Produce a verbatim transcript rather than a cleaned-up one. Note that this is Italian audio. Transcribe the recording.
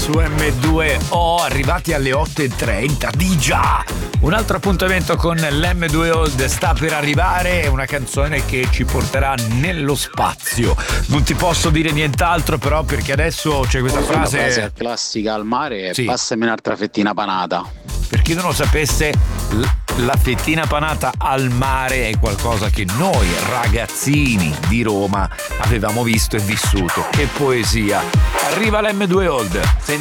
su M due O, arrivati alle otto e trenta di già. Un altro appuntamento con l'M due Old sta per arrivare, è una canzone che ci porterà nello spazio. Non ti posso dire nient'altro però, perché adesso c'è questa frase, una frase classica al mare, sì. Passami un'altra fettina panata. Per chi non lo sapesse, la fettina panata al mare è qualcosa che noi ragazzini di Roma avevamo visto e vissuto. Che poesia! Arriva l'M due Old.